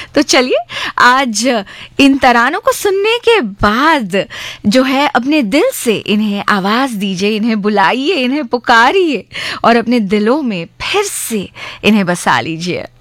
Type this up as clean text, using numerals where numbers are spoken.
तो चलिए आज इन तरानों को सुनने के बाद जो है अपने दिल से इन्हें आवाज दीजिए, इन्हें बुलाइए, इन्हें पुकारिए और अपने दिलों में फिर से इन्हें बसा लीजिए।